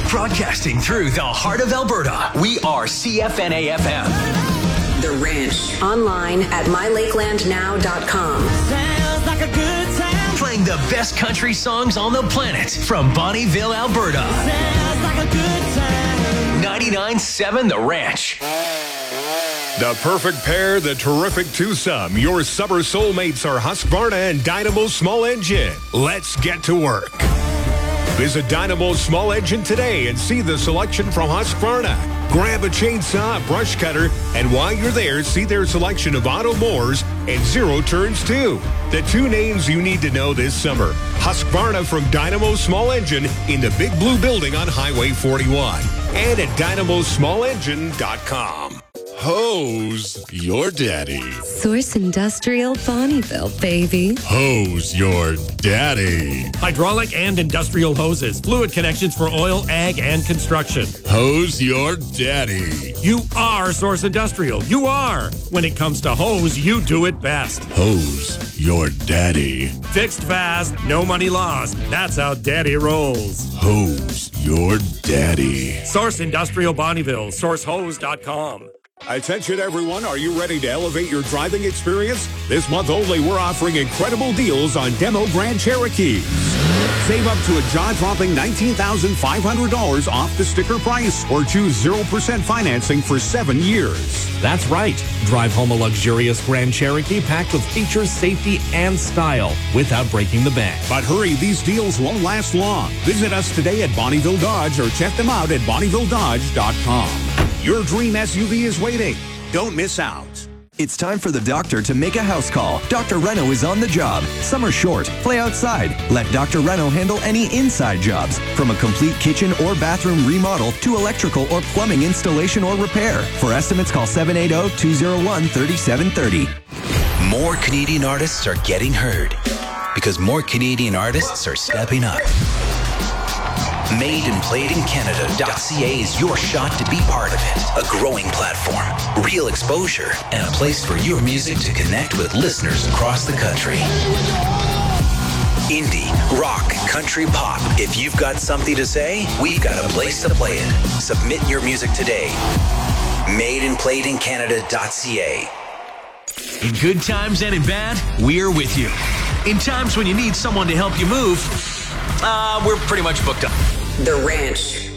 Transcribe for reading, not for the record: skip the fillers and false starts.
Broadcasting through the heart of Alberta, we are CFNA-FM. The Ranch. Online at mylakelandnow.com. Sounds like a good time. Playing the best country songs on the planet from Bonnyville, Alberta. Sounds like a good time. 99.7 The Ranch. The perfect pair, the terrific twosome. Your summer soulmates are Husqvarna and Dynamo Small Engine. Let's get to work. Visit Dynamo Small Engine today and see the selection from Husqvarna. Grab a chainsaw, brush cutter, and while you're there, see their selection of auto mowers and zero turns too. The two names you need to know this summer. Husqvarna from Dynamo Small Engine in the Big Blue Building on Highway 41 and at dynamosmallengine.com. Hose your daddy. Source Industrial Bonnyville, baby. Hose your daddy. Hydraulic and industrial hoses. Fluid connections for oil, ag, and construction. Hose your daddy. You are Source Industrial. You are. When it comes to hose, you do it best. Hose your daddy. Fixed fast, no money lost. That's how daddy rolls. Hose your daddy. Source Industrial Bonnyville. SourceHose.com. Attention everyone, are you ready to elevate your driving experience? This month only, we're offering incredible deals on demo Grand Cherokees. Save up to a jaw-dropping $19,500 off the sticker price or choose 0% financing for 7 years. That's right. Drive home a luxurious Grand Cherokee packed with features, safety, and style without breaking the bank. But hurry, these deals won't last long. Visit us today at Bonnyville Dodge or check them out at BonnyvilleDodge.com. Your dream SUV is waiting. Don't miss out. It's time for the doctor to make a house call. Dr. Reno is on the job. Summer short. Play outside. Let Dr. Reno handle any inside jobs, from a complete kitchen or bathroom remodel to electrical or plumbing installation or repair. For estimates, call 780-201-3730. More Canadian artists are getting heard because more Canadian artists are stepping up. MadeandPlayedInCanada.ca is your shot to be part of it. A growing platform, real exposure, and a place for your music to connect with listeners across the country. Indie, rock, country, pop. If you've got something to say, we've got a place to play it. Submit your music today. MadeandPlayedInCanada.ca. In good times and in bad, we're with you. In times when you need someone to help you move, we're pretty much booked up. The Ranch.